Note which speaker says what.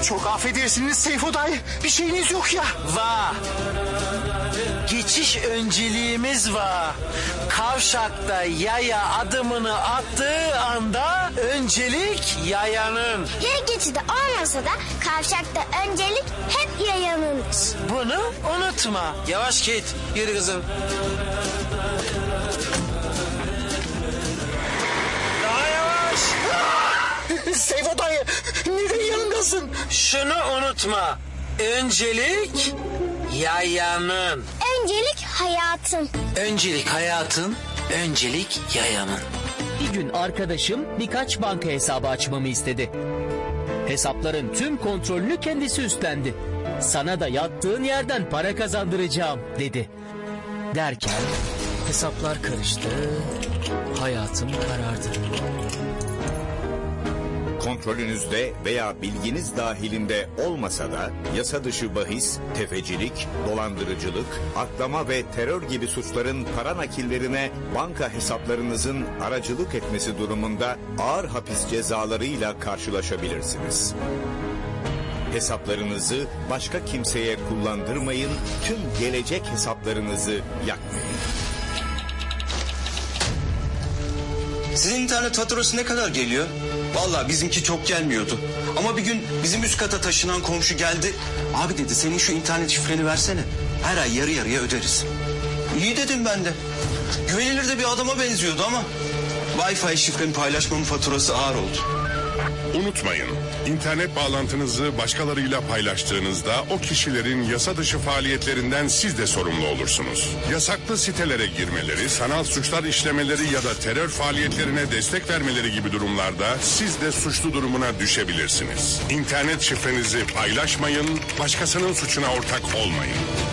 Speaker 1: Çok affedersiniz Seyfo dayı. Bir şeyiniz yok ya.
Speaker 2: Va. Geçiş önceliğimiz var. Kavşakta yaya adımını attığı anda öncelik yayanın.
Speaker 3: Yaya geçidi olmasa da kavşakta öncelik hep yayanındır.
Speaker 2: Bunu unutma. Yavaş git. Yürü kızım. Daha yavaş.
Speaker 1: Seyfo dayı neden yanındasın?
Speaker 2: Şunu unutma. Öncelik yayanın.
Speaker 3: Öncelik hayatın.
Speaker 2: Öncelik hayatın, öncelik yayanın.
Speaker 4: Bir gün arkadaşım birkaç banka hesabı açmamı istedi. Hesapların tüm kontrolünü kendisi üstlendi. Sana da yattığın yerden para kazandıracağım dedi. Derken hesaplar karıştı, hayatım karardı.
Speaker 5: Kontrolünüzde veya bilginiz dahilinde olmasa da yasa dışı bahis, tefecilik, dolandırıcılık, aklama ve terör gibi suçların para nakillerine banka hesaplarınızın aracılık etmesi durumunda ağır hapis cezalarıyla karşılaşabilirsiniz. Hesaplarınızı başka kimseye kullandırmayın, tüm gelecek hesaplarınızı yakmayın.
Speaker 6: Sizin internet faturası ne kadar geliyor? Vallahi bizimki çok gelmiyordu. Ama bir gün bizim üst kata taşınan komşu geldi. Abi dedi, senin şu internet şifreni versene. Her ay yarı yarıya öderiz. İyi dedim ben de. Güvenilir de bir adama benziyordu ama Wi-Fi şifremi paylaşmamın faturası ağır oldu.
Speaker 7: Unutmayın, internet bağlantınızı başkalarıyla paylaştığınızda o kişilerin yasa dışı faaliyetlerinden siz de sorumlu olursunuz. Yasaklı sitelere girmeleri, sanal suçlar işlemeleri ya da terör faaliyetlerine destek vermeleri gibi durumlarda siz de suçlu durumuna düşebilirsiniz. İnternet şifrenizi paylaşmayın, başkasının suçuna ortak olmayın.